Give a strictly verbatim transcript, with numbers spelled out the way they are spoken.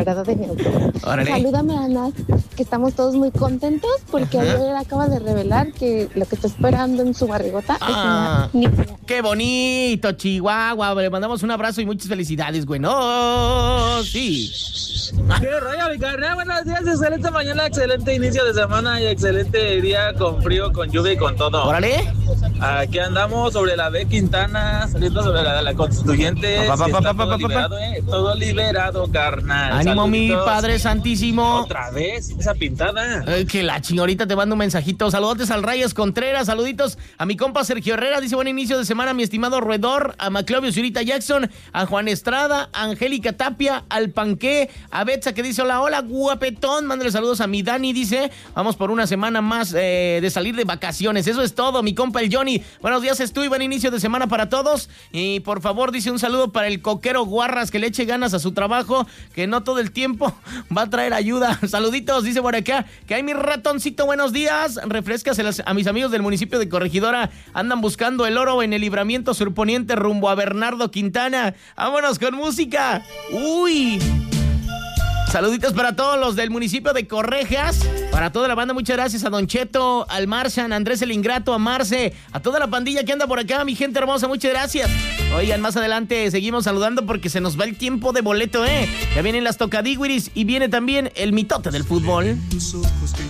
verdad de mi autor. Órale. Salúdame a Ana, que estamos todos muy contentos porque Ajá. ayer acaba de revelar que lo que está esperando en su barrigota Ah. es una niña. ¡Qué bonito, Chihuahua! Le mandamos un abrazo y muchas felicidades, güey. ¡No! Sí. ¿Qué rollo, mi carnal? Buenos días, excelente mañana, excelente inicio de semana y excelente día con frío, con lluvia y con todo. ¡Órale! Aquí andamos sobre la B Quintana, saliendo sobre la, la constituyente. Pa, pa, Sí pa, está pa, pa, todo pa, pa. liberado, ¿eh? Todo liberado, carnal. ¡Ánimo, mi Saluditos. Padre Santísimo! Otra vez, esa pintada. Eh, que la chingorita te manda un mensajito. Saludotes al Reyes Contreras, saluditos a mi compa Sergio Herrera, dice buen inicio de semana, mi estimado Roedor, a Maclovio Zurita Jackson, a Juan Estrada, a Angélica Tapia, al Panqué, a Betsa que dice hola, hola, guapetón, mándale saludos a mi Dani, dice, vamos por una semana más eh, de salir de vacaciones, eso es todo, mi compa el Johnny, buenos días Estu y buen inicio de semana para todos, y por favor dice un saludo para el coquero Guarras, que le eche ganas a su trabajo, que no todo el tiempo va a traer ayuda, saluditos, dice por acá, que hay mi ratoncito, buenos días, refrescaselas a mis amigos del municipio de Corregidora, andan buscando el oro en el libramiento surponiente rumbo a Bernardo Quintana, vámonos con música, uy... Saluditos para todos los del municipio de Correjas, para toda la banda, muchas gracias a Don Cheto, al Marsan, a Andrés el Ingrato, a Marce, a toda la pandilla que anda por acá, mi gente hermosa, muchas gracias. Oigan, más adelante seguimos saludando porque se nos va el tiempo de boleto, ¿eh? Ya vienen las tocadiguiris y viene también el mitote del fútbol. Tus ojos que